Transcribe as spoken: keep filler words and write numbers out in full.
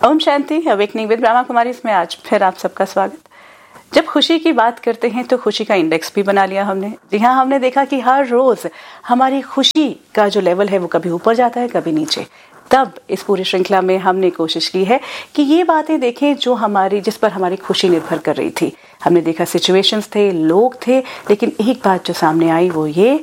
Om Shanti. Awakening with Brahma Kumari इसमें आज फिर आप सबका स्वागत। जब खुशी की बात करते हैं तो खुशी का इंडेक्स भी बना लिया हमने। जी हाँ, हमने देखा कि हर रोज हमारी खुशी का जो लेवल है वो कभी ऊपर जाता है कभी नीचे। तब इस पूरी श्रृंखला में हमने कोशिश की है कि ये बातें देखें जो हमारी जिस पर हमारी खुशी निर्भर कर रही थी। हमने देखा सिचुएशंस थे, लोग थे, लेकिन एक बात जो सामने आई वो ये